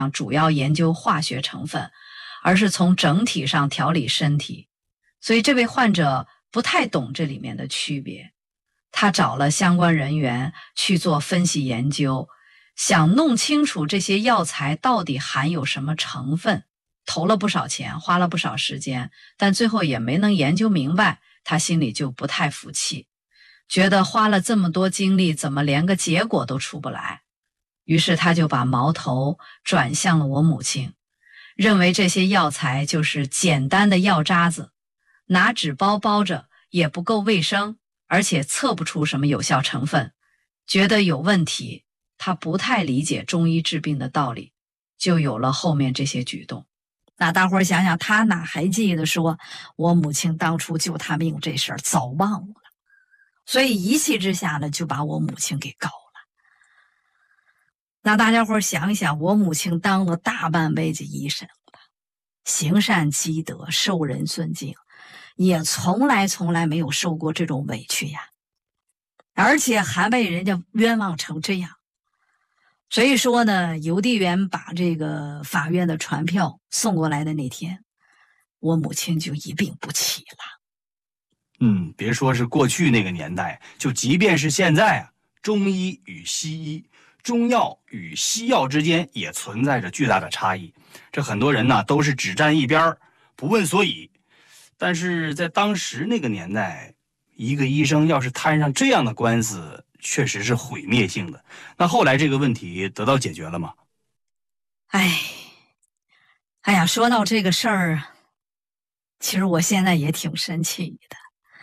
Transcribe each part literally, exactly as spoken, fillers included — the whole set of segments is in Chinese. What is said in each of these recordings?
主要研究化学成分，而是从整体上调理身体。所以这位患者不太懂这里面的区别，他找了相关人员去做分析研究，想弄清楚这些药材到底含有什么成分，投了不少钱，花了不少时间，但最后也没能研究明白，他心里就不太服气，觉得花了这么多精力，怎么连个结果都出不来。于是他就把矛头转向了我母亲，认为这些药材就是简单的药渣子，拿纸包包着也不够卫生，而且测不出什么有效成分，觉得有问题。他不太理解中医治病的道理，就有了后面这些举动。 那大伙儿想想，他哪还记得说我母亲当初救他命这事儿，早忘了。所以一气之下呢，就把我母亲给告了。那大家伙儿想一想，我母亲当了大半辈子医生了，行善积德，受人尊敬，也从来从来没有受过这种委屈呀，而且还被人家冤枉成这样。所以说呢，邮递员把这个法院的传票送过来的那天，我母亲就一病不起了。 嗯，别说是过去那个年代，就即便是现在啊，中医与西医，中药与西药之间也存在着巨大的差异。这很多人呢都是只站一边，不问所以。但是在当时那个年代，一个医生要是摊上这样的官司，确实是毁灭性的。那后来这个问题得到解决了吗？ 哎，哎呀，说到这个事儿，其实我现在也挺生气的。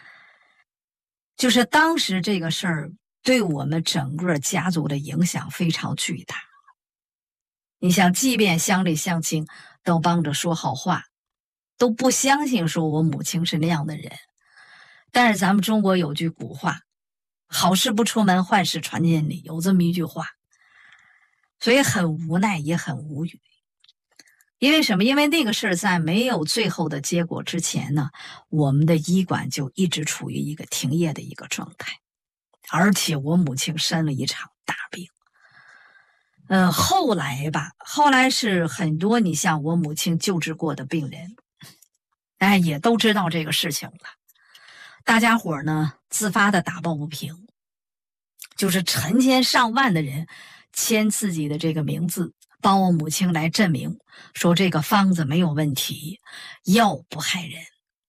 就是当时这个事儿对我们整个家族的影响非常巨大。你想，即便乡里乡亲都帮着说好话，都不相信说我母亲是那样的人。但是咱们中国有句古话，好事不出门，坏事传千里，有这么一句话。所以很无奈，也很无语。因为什么？因为那个事儿在没有最后的结果之前呢，我们的医馆就一直处于一个停业的一个状态，而且我母亲生了一场大病。呃，后来吧，后来是很多你像我母亲救治过的病人，哎，也都知道这个事情了。大家伙呢自发的打抱不平，就是成千上万的人签自己的这个名字，帮我母亲来证明说这个方子没有问题，药不害人。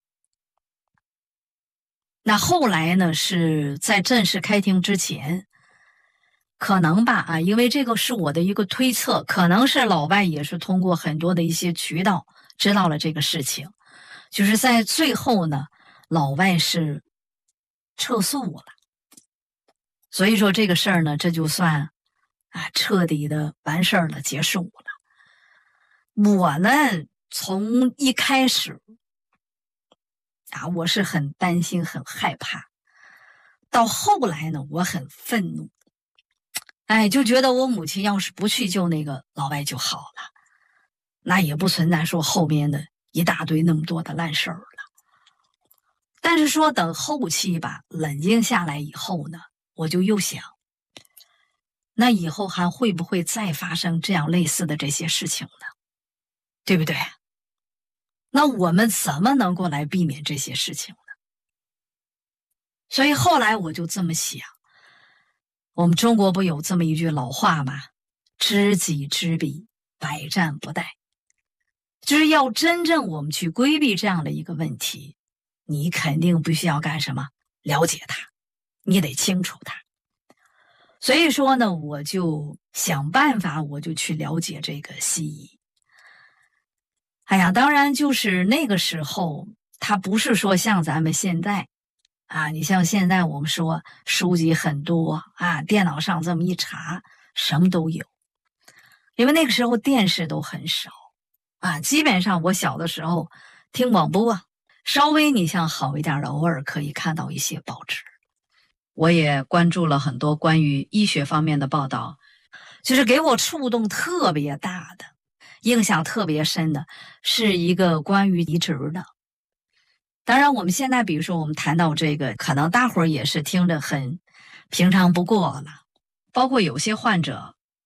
那后来呢，是在正式开庭之前，可能吧啊，因为这个是我的一个推测，可能是老外也是通过很多的一些渠道知道了这个事情，就是在最后呢，老外是撤诉了。所以说这个事儿呢，这就算啊彻底的完事儿了，结束了。我呢，从一开始啊，我是很担心，很害怕。到后来呢，我很愤怒，哎，就觉得我母亲要是不去救那个老外就好了，那也不存在说后面的一大堆那么多的烂事儿了。但是说等后期吧，冷静下来以后呢，我就又想，那以后还会不会再发生这样类似的这些事情呢？对不对？那我们怎么能够来避免这些事情呢？所以后来我就这么想，我们中国不有这么一句老话吗？知己知彼，百战不殆。就是要真正我们去规避这样的一个问题，你肯定必须要干什么？了解它，你得清楚它。所以说呢，我就想办法，我就去了解这个西医。哎呀，当然就是那个时候，它不是说像咱们现在啊，你像现在我们说书籍很多啊，电脑上这么一查，什么都有。因为那个时候电视都很少啊，基本上我小的时候听广播，稍微你像好一点的，偶尔可以看到一些报纸。 我也关注了很多关于医学方面的报道， 就是给我触动特别大的，印象特别深的是一个关于移植的。当然我们现在比如说我们谈到这个，可能大伙儿也是听着很平常不过了。 包括有些患者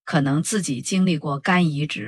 可能自己经历过肝移植。